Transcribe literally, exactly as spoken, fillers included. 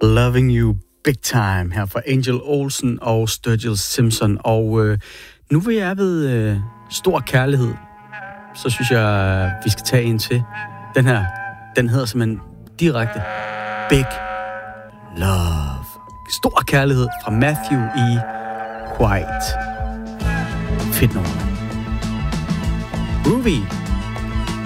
Loving You Big Time her fra Angel Olsen og Sturgill Simpson. Og øh, nu vil jeg ved øh, stor kærlighed, så synes jeg, vi skal tage en til. Den her, den hedder simpelthen direkte Big Love. Stor kærlighed fra Matthew E. White. Fedt nummer. Groovy.